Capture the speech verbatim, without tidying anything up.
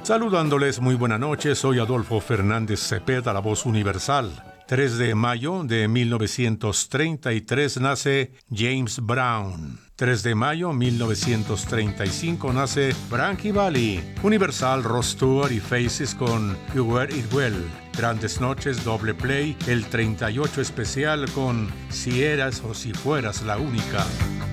Saludándoles muy buena noche, soy Adolfo Fernández Cepeda, la voz universal. tres de mayo de mil novecientos treinta y tres nace James Brown. tres de mayo de mil novecientos treinta y cinco nace Frankie Valli. Universal, Rod Stewart y Faces con You Were It Well. Grandes Noches, doble play, el treinta y ocho especial con Si eras o si fueras la única.